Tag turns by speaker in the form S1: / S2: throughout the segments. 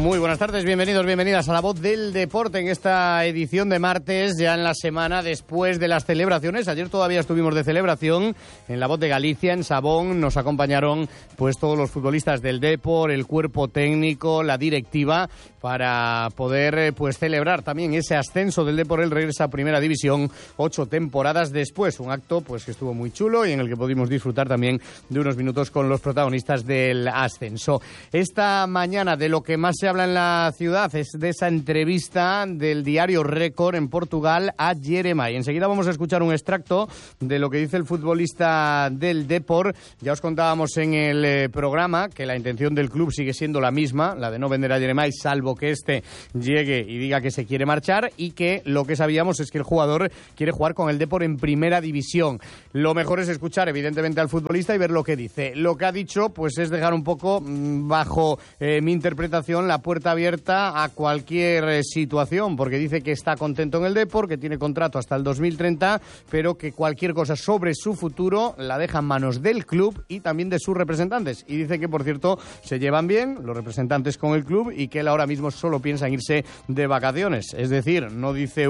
S1: Muy buenas tardes, bienvenidos, bienvenidas a La Voz del Deporte en esta edición de martes, ya en la semana después de las celebraciones. Ayer todavía estuvimos de celebración en La Voz de Galicia, en Sabón. Nos acompañaron pues todos los futbolistas del Depor, el cuerpo técnico, la directiva, para poder pues celebrar también ese ascenso del Depor. El regresa a Primera División 8 temporadas después. Un acto pues que estuvo muy chulo y en el que pudimos disfrutar también de unos minutos con los protagonistas del ascenso. Esta mañana de lo que más se habla en la ciudad es de esa entrevista del diario Récord en Portugal a Jeremai. Enseguida vamos a escuchar un extracto de lo que dice el futbolista del Depor. Ya os contábamos en el programa que la intención del club sigue siendo la misma, la de no vender a Jeremai, salvo que este llegue y diga que se quiere marchar, y que lo que sabíamos es que el jugador quiere jugar con el Depor en Primera División. Lo mejor es escuchar evidentemente al futbolista y ver lo que dice. Lo que ha dicho pues es dejar un poco bajo mi interpretación la puerta abierta a cualquier situación, porque dice que está contento en el Depor, que tiene contrato hasta el 2030, pero que cualquier cosa sobre su futuro la deja en manos del club y también de sus representantes. Y dice que, por cierto, se llevan bien los representantes con el club y que él ahora mismo solo piensa en irse de vacaciones. Es decir, no dice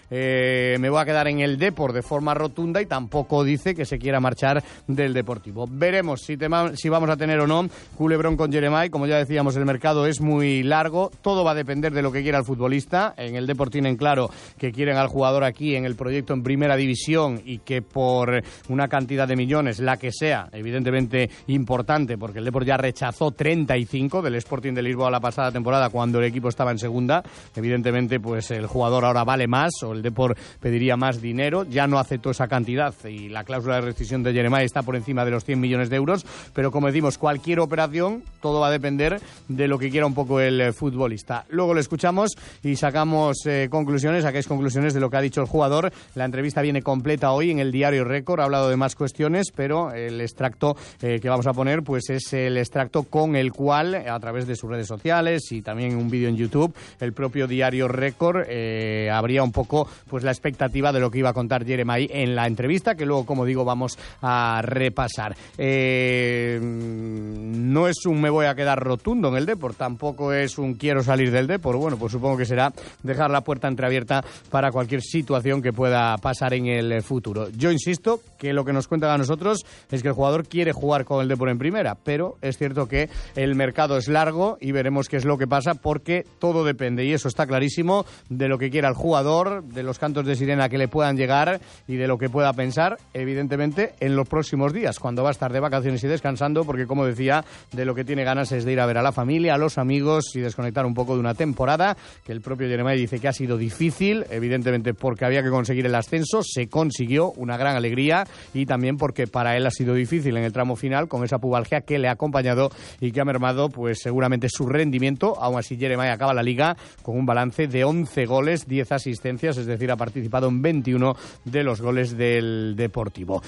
S1: me voy a quedar en el Depor de forma rotunda, y tampoco dice que se quiera marchar del Deportivo. Veremos si vamos a tener o no culebrón con Jeremai. Como ya decíamos, el mercado es muy largo, todo va a depender de lo que quiera el futbolista. En el Depor tienen claro que quieren al jugador aquí en el proyecto en Primera División, y que por una cantidad de millones, la que sea, evidentemente importante, porque el Depor ya rechazó 35 del Sporting de Lisboa la pasada temporada cuando el equipo estaba en segunda. Evidentemente pues el jugador ahora vale más, o el Depor pediría más dinero. Ya no aceptó esa cantidad y la cláusula de rescisión de Jeremai está por encima de los 100 millones de euros, pero como decimos, cualquier operación, todo va a depender de lo que quiera un poco el futbolista. Luego le escuchamos y sacamos sacáis conclusiones de lo que ha dicho el jugador. La entrevista viene completa hoy en el diario Récord, ha hablado de más cuestiones, pero el extracto que vamos a poner pues es el extracto con el cual, a través de sus redes sociales y también un vídeo en YouTube, el propio diario Récord abría un poco pues la expectativa de lo que iba a contar Jeremai en la entrevista, que luego, como digo, vamos a repasar. No es un me voy a quedar rotundo en el Depor, tampoco es un quiero salir del Depor. Bueno, pues supongo que será dejar la puerta entreabierta para cualquier situación que pueda pasar en el futuro. Yo insisto que lo que nos cuentan a nosotros es que el jugador quiere jugar con el Depor en Primera, pero es cierto que el mercado es largo y veremos qué es lo que pasa, porque todo depende, y eso está clarísimo, de lo que quiera el jugador, de los cantos de sirena que le puedan llegar y de lo que pueda pensar, evidentemente, en los próximos días, cuando va a estar de vacaciones y descansando, porque, como decía, de lo que tiene ganas es de ir a ver a la familia, a los amigos y desconectar un poco de una temporada que el propio Jeremai dice que ha sido difícil, evidentemente porque había que conseguir el ascenso, se consiguió, una gran alegría, y también porque para él ha sido difícil en el tramo final con esa pubalgia que le ha acompañado y que ha mermado pues seguramente su rendimiento. Aún así, Jeremai acaba la liga con un balance de 11 goles, 10 asistencias, es decir, ha participado en 21 de los goles del Deportivo.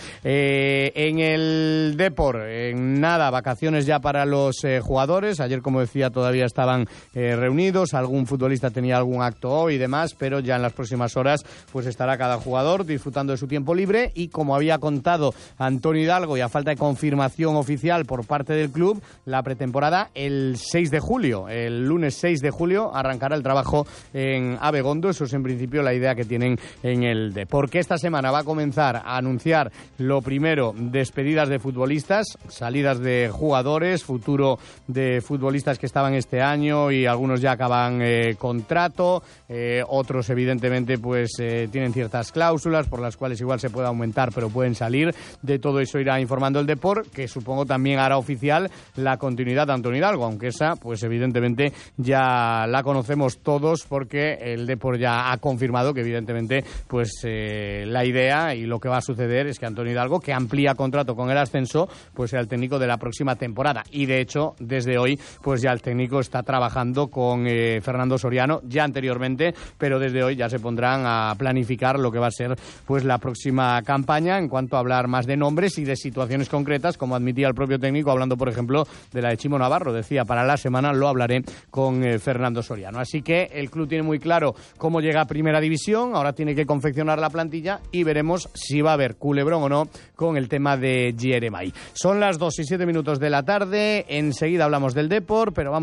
S1: En el Depor, en nada, vacaciones ya para los jugadores. Ayer, como decía, todavía estaban reunidos, algún futbolista tenía algún acto hoy y demás, pero ya en las próximas horas pues estará cada jugador disfrutando de su tiempo libre. Y como había contado Antonio Hidalgo, y a falta de confirmación oficial por parte del club, la pretemporada el 6 de julio, el lunes 6 de julio, arrancará el trabajo en Abegondo. Eso es en principio la idea que tienen en el Depor. Porque esta semana va a comenzar a anunciar lo primero, despedidas de futbolistas, salidas de jugadores, futuro de futbolistas que estaban este año y algunos ya acaban contrato, otros evidentemente pues tienen ciertas cláusulas por las cuales igual se puede aumentar pero pueden salir. De todo eso irá informando el Depor, que supongo también hará oficial la continuidad de Antonio Hidalgo, aunque esa pues evidentemente ya la conocemos todos, porque el Depor ya ha confirmado que evidentemente pues la idea y lo que va a suceder es que Antonio Hidalgo, que amplía contrato con el ascenso, pues sea el técnico de la próxima temporada. Y de hecho, desde hoy pues ya el técnico está trabajando con Fernando Soriano, ya anteriormente, pero desde hoy ya se pondrán a planificar lo que va a ser pues la próxima campaña, en cuanto a hablar más de nombres y de situaciones concretas, como admitía el propio técnico, hablando por ejemplo de la de Chimo Navarro. Decía, para la semana lo hablaré con Fernando Soriano. Así que el club tiene muy claro cómo llega a Primera División, ahora tiene que confeccionar la plantilla y veremos si va a haber culebrón o no con el tema de Jeremai. Son las 2:07 de la tarde, enseguida hablamos del Depor, pero vamos a hablar también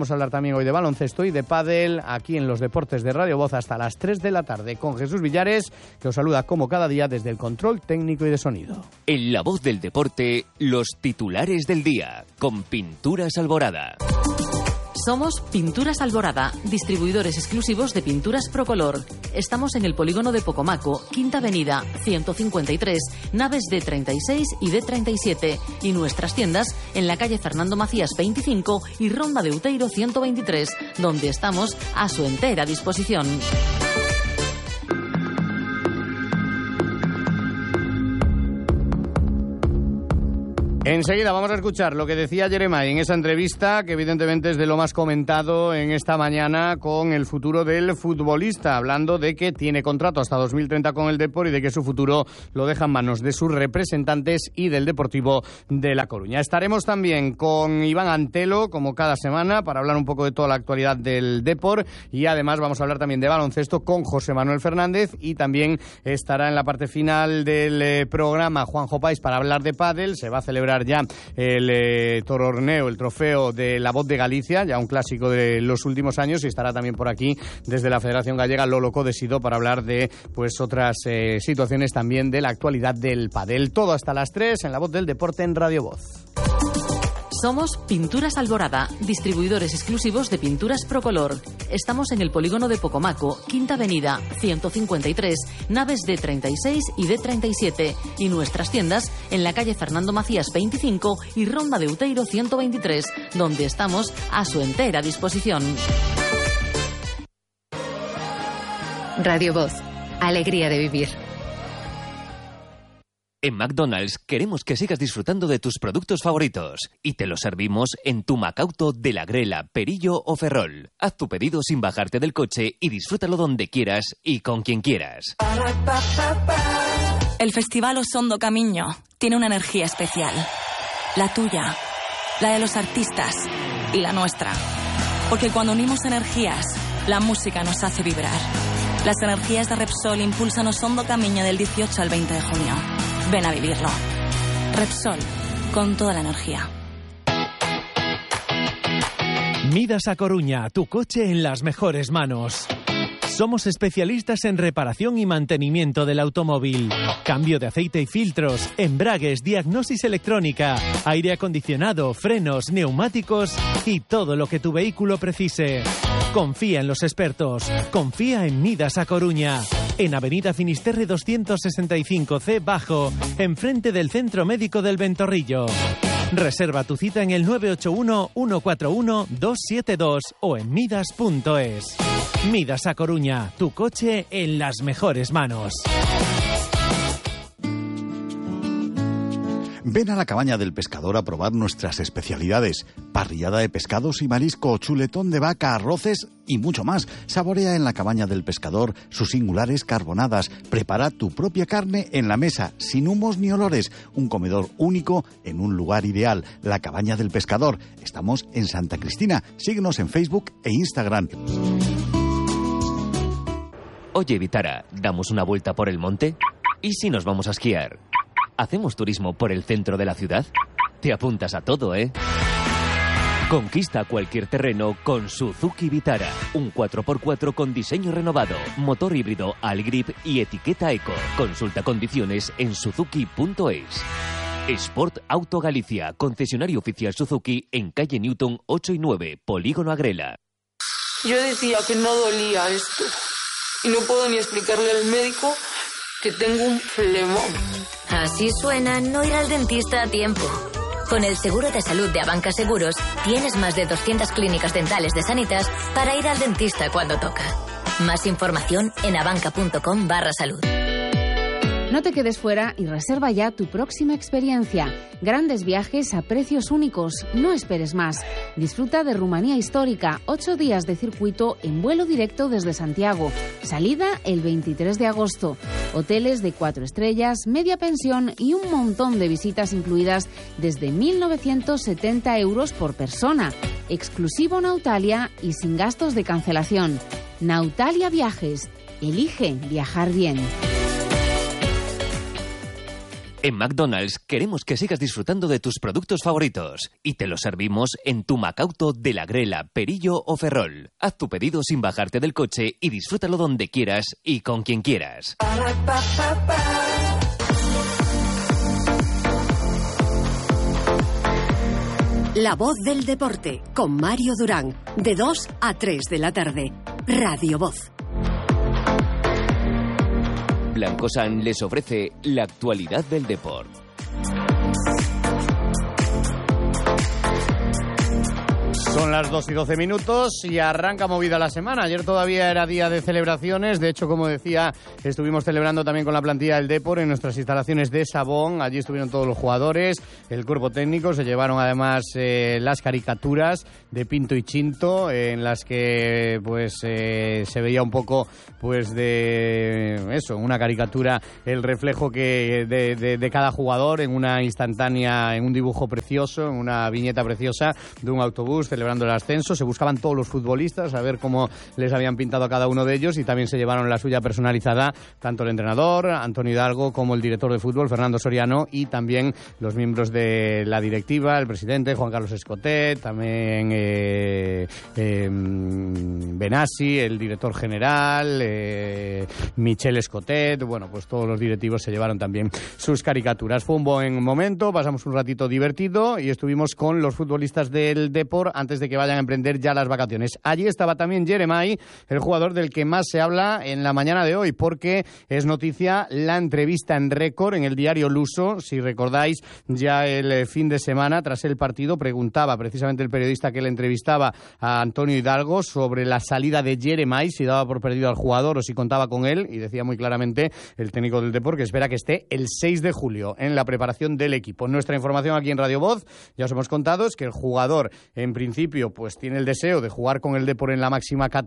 S1: también hoy de baloncesto y de pádel, aquí en los deportes de Radio Voz hasta las 3 de la tarde con Jesús Villares, que os saluda como cada día desde el control técnico y de sonido.
S2: En La Voz del Deporte, los titulares del día, con Pinturas Alborada.
S3: Somos Pinturas Alborada, distribuidores exclusivos de pinturas Procolor. Estamos en el polígono de Pocomaco, Quinta Avenida, 153, naves D36 y D37. Y nuestras tiendas en la calle Fernando Macías 25 y Ronda de Uteiro 123, donde estamos a su entera disposición.
S1: Enseguida vamos a escuchar lo que decía Jeremai en esa entrevista, que evidentemente es de lo más comentado en esta mañana con el futuro del futbolista, hablando de que tiene contrato hasta 2030 con el Depor y de que su futuro lo deja en manos de sus representantes y del Deportivo de La Coruña. Estaremos también con Iván Antelo, como cada semana, para hablar un poco de toda la actualidad del Depor, y además vamos a hablar también de baloncesto con José Manuel Fernández, y también estará en la parte final del programa Juanjo Pais para hablar de pádel. Se va a celebrar ya el torneo, el trofeo de La Voz de Galicia, ya un clásico de los últimos años, y estará también por aquí desde la Federación Gallega Lolo Codesido para hablar de pues otras situaciones también de la actualidad del pádel. Todo hasta las 3 en La Voz del Deporte en Radio Voz.
S3: Somos Pinturas Alborada, distribuidores exclusivos de pinturas Procolor. Estamos en el polígono de Pocomaco, Quinta Avenida, 153, naves D36 y D37. Y nuestras tiendas en la calle Fernando Macías 25 y Ronda de Uteiro 123, donde estamos a su entera disposición.
S4: Radio Voz, alegría de vivir.
S2: En McDonald's queremos que sigas disfrutando de tus productos favoritos y te los servimos en tu Macauto de La Grela, Perillo o Ferrol. Haz tu pedido sin bajarte del coche y disfrútalo donde quieras y con quien quieras.
S5: El Festival Osondo Camiño tiene una energía especial. La tuya, la de los artistas y la nuestra. Porque cuando unimos energías, la música nos hace vibrar. Las energías de Repsol impulsan Osondo Camiño del 18 al 20 de junio. Ven a vivirlo. Repsol, con toda la energía.
S6: Midas a Coruña, tu coche en las mejores manos. Somos especialistas en reparación y mantenimiento del automóvil. Cambio de aceite y filtros, embragues, diagnosis electrónica, aire acondicionado, frenos, neumáticos y todo lo que tu vehículo precise. Confía en los expertos. Confía en Midas a Coruña. En Avenida Finisterre 265C Bajo, enfrente del Centro Médico del Ventorrillo. Reserva tu cita en el 981-141-272 o en midas.es. Midas a Coruña, tu coche en las mejores manos.
S7: Ven a la Cabaña del Pescador a probar nuestras especialidades. Parrillada de pescados y marisco, chuletón de vaca, arroces y mucho más. Saborea en la Cabaña del Pescador sus singulares carbonadas. Prepara tu propia carne en la mesa, sin humos ni olores. Un comedor único en un lugar ideal. La Cabaña del Pescador. Estamos en Santa Cristina. Síguenos en Facebook e Instagram.
S2: Oye, Vitara, ¿damos una vuelta por el monte? ¿Y si nos vamos a esquiar? ¿Hacemos turismo por el centro de la ciudad? Te apuntas a todo, ¿eh? Conquista cualquier terreno con Suzuki Vitara. Un 4x4 con diseño renovado, motor híbrido Algrip y etiqueta Eco. Consulta condiciones en suzuki.es. Sport Auto Galicia, concesionario oficial Suzuki en calle Newton 8 y 9, Polígono Agrela.
S8: Yo decía que no dolía esto y no puedo ni explicarle al médico que tengo un flemón.
S9: Así suena no ir al dentista a tiempo. Con el seguro de salud de Abanca Seguros, tienes más de 200 clínicas dentales de Sanitas para ir al dentista cuando toca. Más información en abanca.com/salud.
S10: No te quedes fuera y reserva ya tu próxima experiencia. Grandes viajes a precios únicos. No esperes más. Disfruta de Rumanía Histórica. 8 días de circuito en vuelo directo desde Santiago. Salida el 23 de agosto. Hoteles de 4 estrellas, media pensión y un montón de visitas incluidas desde 1.970 euros por persona. Exclusivo Nautalia y sin gastos de cancelación. Nautalia Viajes. Elige viajar bien.
S2: En McDonald's queremos que sigas disfrutando de tus productos favoritos y te los servimos en tu Macauto de la Grela, Perillo o Ferrol. Haz tu pedido sin bajarte del coche y disfrútalo donde quieras y con quien quieras.
S11: La voz del deporte con Mario Durán, de 2 a 3 de la tarde. Radio Voz.
S2: Blancosan les ofrece la actualidad del deporte.
S1: Son las 2:12 y arranca movida la semana. Ayer todavía era día de celebraciones. De hecho, como decía, estuvimos celebrando también con la plantilla del Depor en nuestras instalaciones de Sabón. Allí estuvieron todos los jugadores, el cuerpo técnico. Se llevaron además las caricaturas de Pinto y Chinto, en las que pues se veía un poco pues de eso, una caricatura, el reflejo que de cada jugador en una instantánea, en un dibujo precioso, en una viñeta preciosa de un autobús celebrando el ascenso. Se buscaban todos los futbolistas a ver cómo les habían pintado a cada uno de ellos, y también se llevaron la suya personalizada tanto el entrenador Antonio Hidalgo como el director de fútbol Fernando Soriano, y también los miembros de la directiva, el presidente Juan Carlos Escotet, también Benassi, el director general, Michel Escotet. Bueno, pues todos los directivos se llevaron también sus caricaturas. Fue un buen momento, pasamos un ratito divertido y estuvimos con los futbolistas del Depor antes de que vayan a emprender ya las vacaciones. Allí estaba también Jeremai, el jugador del que más se habla en la mañana de hoy, porque es noticia la entrevista en récord en el diario Luso. Si recordáis, ya el fin de semana, tras el partido, preguntaba precisamente el periodista que le entrevistaba a Antonio Hidalgo sobre la salida de Jeremai, si daba por perdido al jugador o si contaba con él, y decía muy claramente el técnico del Depor que espera que esté el 6 de julio en la preparación del equipo. Nuestra información aquí en Radio Voz, ya os hemos contado, es que el jugador en principio pues tiene el deseo de jugar con el Depor en la máxima categoría.